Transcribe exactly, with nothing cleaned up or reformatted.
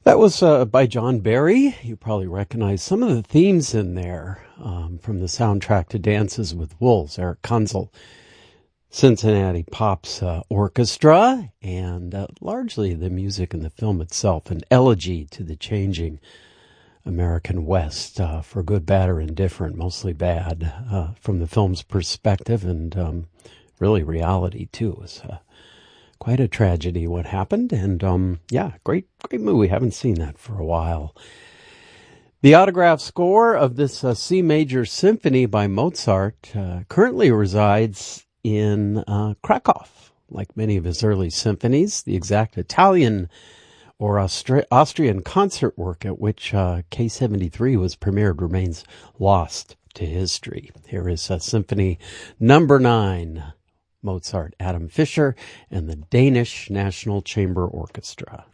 That was uh, by John Barry. You probably recognize some of the themes in there um, from the soundtrack to Dances with Wolves, Eric Kunzel, Cincinnati Pops uh, Orchestra, and uh, largely the music in the film itself, an elegy to the changing American West, uh, for good, bad, or indifferent, mostly bad, uh, from the film's perspective, and um, really reality, too. It was uh, quite a tragedy what happened, and um, yeah, great, great movie. Haven't seen that for a while. The autograph score of this uh, C major symphony by Mozart uh, currently resides in uh, Krakow. Like many of his early symphonies, the exact Italian or Austri- Austrian concert work at which uh, K seventy-three was premiered remains lost to history. Here is uh, Symphony Number Nine, Mozart, Adam Fischer, and the Danish National Chamber Orchestra.